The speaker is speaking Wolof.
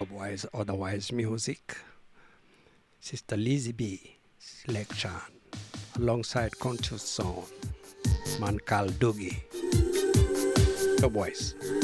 Otherwise, otherwise music. Sister Lizzie B. selection alongside Conscious Zone. Man called Dougie. The boys.